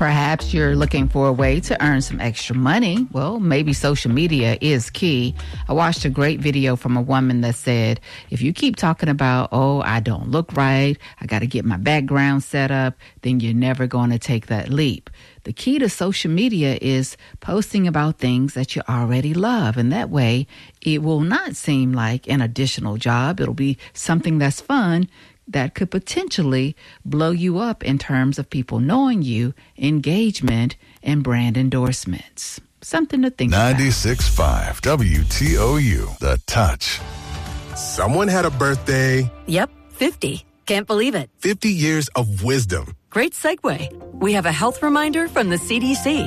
Perhaps you're looking for a way to earn some extra money. Well, maybe social media is key. I watched a great video from a woman that said, if you keep talking about, oh, I don't look right, I got to get my background set up, then you're never going to take that leap. The key to social media is posting about things that you already love. And that way, it will not seem like an additional job. It'll be something that's fun that could potentially blow you up in terms of people knowing you, engagement, and brand endorsements. Something to think about. 96.5 WTOU, The Touch. Someone had a birthday. Yep, 50. Can't believe it. 50 years of wisdom. Great segue. We have a health reminder from the CDC.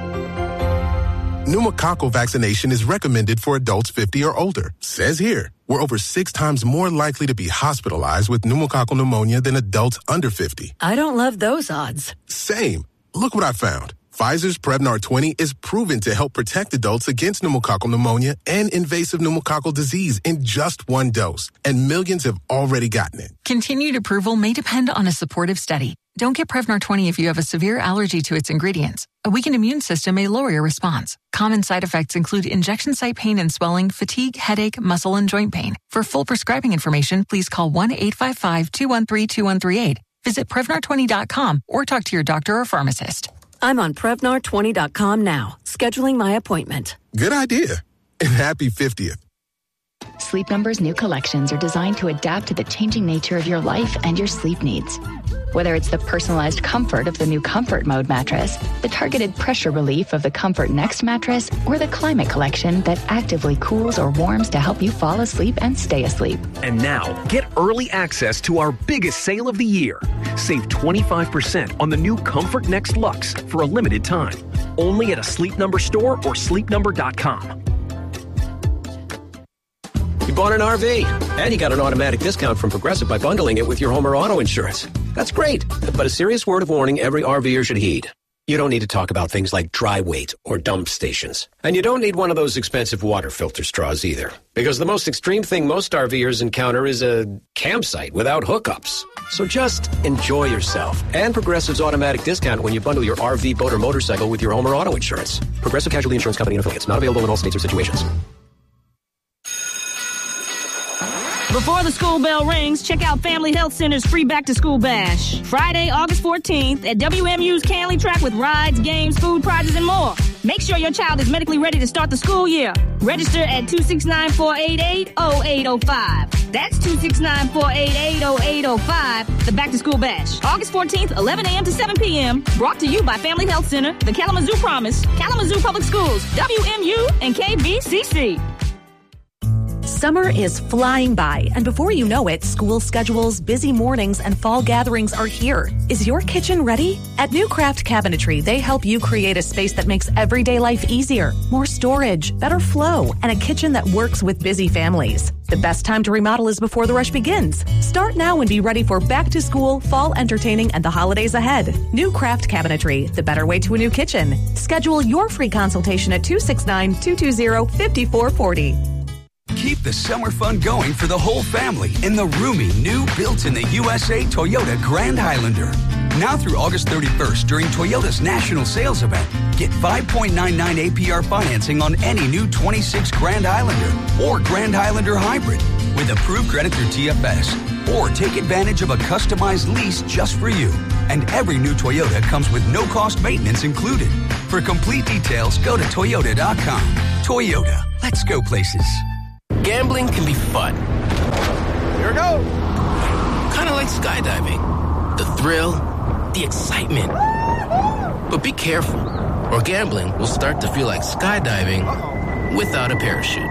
Pneumococcal vaccination is recommended for adults 50 or older. Says here, we're over 6 times more likely to be hospitalized with pneumococcal pneumonia than adults under 50. I don't love those odds. Same. Look what I found. Pfizer's Prevnar 20 is proven to help protect adults against pneumococcal pneumonia and invasive pneumococcal disease in just 1 dose. And millions have already gotten it. Continued approval may depend on a supportive study. Don't get Prevnar 20 if you have a severe allergy to its ingredients. A weakened immune system may lower your response. Common side effects include injection site pain and swelling, fatigue, headache, muscle, and joint pain. For full prescribing information, please call 1-855-213-2138. Visit Prevnar20.com or talk to your doctor or pharmacist. I'm on Prevnar20.com now, scheduling my appointment. Good idea. And happy 50th. Sleep Number's new collections are designed to adapt to the changing nature of your life and your sleep needs. Whether it's the personalized comfort of the new Comfort Mode mattress, the targeted pressure relief of the Comfort Next mattress, or the Climate Collection that actively cools or warms to help you fall asleep and stay asleep. And now, get early access to our biggest sale of the year. Save 25% on the new Comfort Next Luxe for a limited time. Only at a Sleep Number store or sleepnumber.com. You bought an RV, and you got an automatic discount from Progressive by bundling it with your home or auto insurance. That's great, but a serious word of warning every RVer should heed. You don't need to talk about things like dry weight or dump stations. And you don't need one of those expensive water filter straws either, because the most extreme thing most RVers encounter is a campsite without hookups. So just enjoy yourself and Progressive's automatic discount when you bundle your RV, boat, or motorcycle with your home or auto insurance. Progressive Casualty Insurance Company and affiliates. Not available in all states or situations. Before the school bell rings, check out Family Health Center's free back-to-school bash. Friday, August 14th at WMU's Canley Track with rides, games, food, prizes, and more. Make sure your child is medically ready to start the school year. Register at 269-488-0805. That's 269-488-0805. The back-to-school bash. August 14th, 11 a.m. to 7 p.m. Brought to you by Family Health Center, the Kalamazoo Promise, Kalamazoo Public Schools, WMU, and KBCC. Summer is flying by, and before you know it, school schedules, busy mornings, and fall gatherings are here. Is your kitchen ready? At New Craft Cabinetry, they help you create a space that makes everyday life easier, more storage, better flow, and a kitchen that works with busy families. The best time to remodel is before the rush begins. Start now and be ready for back to school, fall entertaining, and the holidays ahead. New Craft Cabinetry, the better way to a new kitchen. Schedule your free consultation at 269-220-5440. Keep the summer fun going for the whole family in the roomy, new built-in-the-USA Toyota Grand Highlander. Now through August 31st during Toyota's national sales event, get 5.99 APR financing on any new 26 Grand Highlander or Grand Highlander Hybrid with approved credit through TFS. Or take advantage of a customized lease just for you. And every new Toyota comes with no-cost maintenance included. For complete details, go to Toyota.com. Toyota, let's go places. Gambling can be fun. Here we go. Kind of like skydiving. The thrill, the excitement. But be careful, or gambling will start to feel like skydiving without a parachute.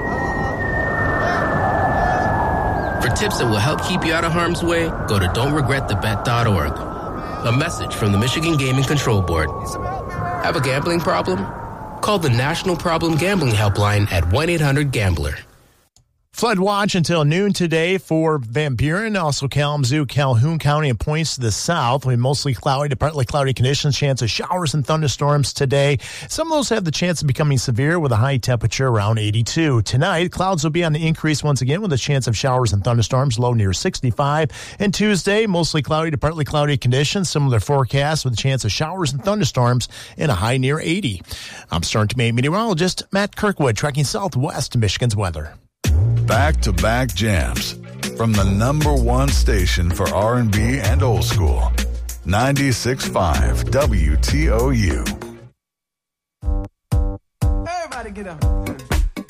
For tips that will help keep you out of harm's way, go to don'tregretthebet.org. A message from the Michigan Gaming Control Board. Have a gambling problem? Call the National Problem Gambling Helpline at 1-800-GAMBLER. Flood watch until noon today for Van Buren, also Kalamazoo, Calhoun County, and points to the south. We mostly cloudy to partly cloudy conditions, chance of showers and thunderstorms today. Some of those have the chance of becoming severe with a high temperature around 82. Tonight, clouds will be on the increase once again with a chance of showers and thunderstorms, low near 65. And Tuesday, mostly cloudy to partly cloudy conditions, similar forecast with a chance of showers and thunderstorms and a high near 80. I'm Stern to Maine meteorologist Matt Kirkwood, tracking southwest Michigan's weather. Back-to-back jams from the number one station for R&B and old school. 96.5 WTOU. Everybody get up.